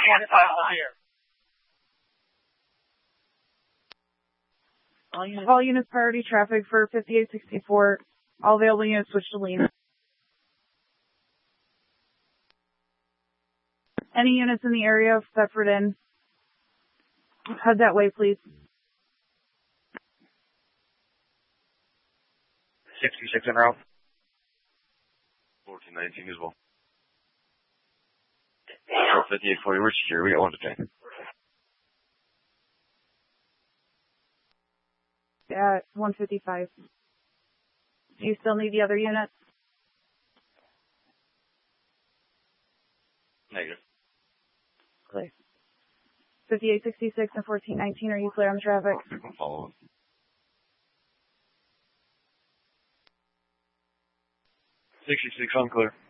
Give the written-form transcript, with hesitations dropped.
All units priority traffic for 5864. All available units switch to lean. Any units in the area of Thetford Inn, head that way, please. 66 en route. 1419 as well. 5840, we're secure. We got one to take. Yeah, 155. Do you still need the other units? Negative. Clear. 5866 and 1419, are you clear on the traffic? Follow up. 66 unclear.